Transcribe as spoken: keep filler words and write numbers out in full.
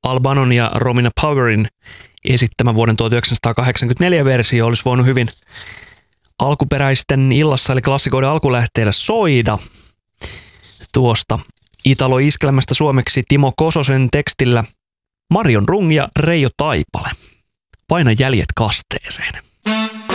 Albanon ja Romina Powerin esittämä vuoden tuhatyhdeksänsataakahdeksankymmentäneljä versio olisi voinut hyvin alkuperäisten illassa eli klassikoiden alkulähteellä soida. Tuosta Italo-iskelmästä suomeksi Timo Kososen tekstillä Marion Rung ja Reijo Taipale. Paina jäljet kasteeseen.